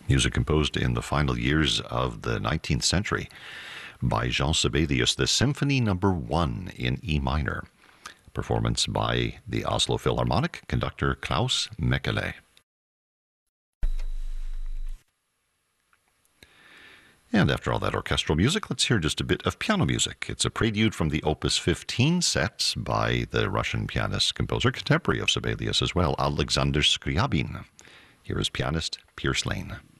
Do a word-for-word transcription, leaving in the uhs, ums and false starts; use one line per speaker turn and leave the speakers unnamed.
Music composed in the final years of the nineteenth century by Jean Sibelius, the Symphony Number One in E minor. Performance by the Oslo Philharmonic conductor Klaus Mekele. And after all that orchestral music, let's hear just a bit of piano music. It's a prelude from the Opus fifteen set by the Russian pianist, composer, contemporary of Sibelius as well, Alexander Scriabin. Here is pianist Pierce Lane.